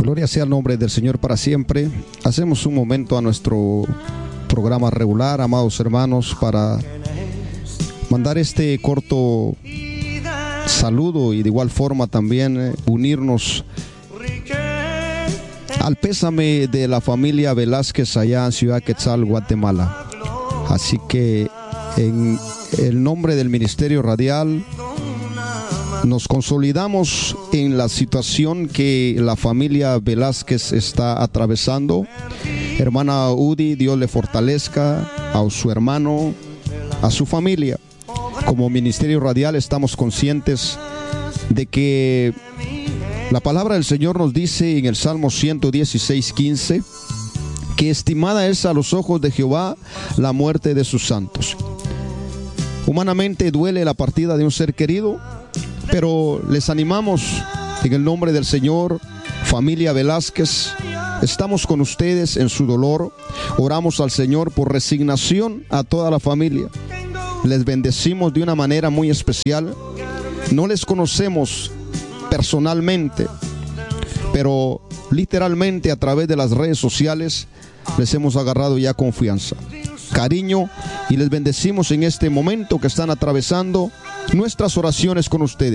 Gloria sea el nombre del Señor para siempre. Hacemos un momento a nuestro programa regular, amados hermanos, para mandar este corto saludo y de igual forma también unirnos al pésame de la familia Velázquez allá en Ciudad Quetzal, Guatemala. Así que en el nombre del Ministerio Radial nos consolidamos en la situación que la familia Velázquez está atravesando. Hermana Udi, Dios le fortalezca a su hermano, a su familia. Como Ministerio Radial estamos conscientes de que la palabra del Señor nos dice en el Salmo 116:15 que estimada es a los ojos de Jehová la muerte de sus santos. Humanamente duele la partida de un ser querido, pero les animamos en el nombre del Señor, familia Velázquez. Estamos con ustedes en su dolor. Oramos al Señor por resignación a toda la familia. Les bendecimos de una manera muy especial. No les conocemos personalmente, pero literalmente a través de las redes sociales les hemos agarrado ya confianza, cariño, y les bendecimos en este momento que están atravesando. Nuestras oraciones con ustedes.